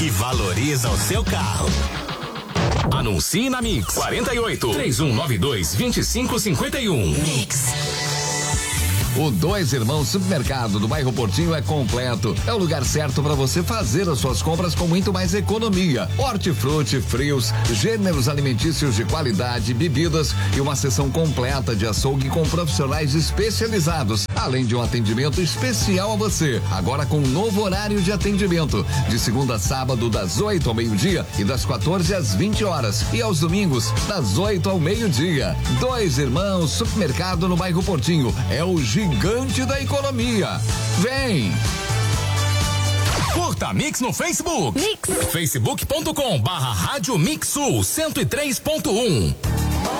e valoriza o seu carro. Anuncie na Mix 48 3192 2551. Mix. O Dois Irmãos Supermercado do bairro Portinho é completo. É o lugar certo para você fazer as suas compras com muito mais economia. Hortifruti, frios, gêneros alimentícios de qualidade, bebidas e uma seção completa de açougue com profissionais especializados, além de um atendimento especial a você. Agora com um novo horário de atendimento, de segunda a sábado das 8 ao meio-dia e das 14 às 20 horas e aos domingos das 8 ao meio-dia. Dois Irmãos Supermercado no bairro Portinho é o gigante da economia. Vem! Curta Mix no Facebook. Mix. facebook.com/Rádio Mix Sul 103.1.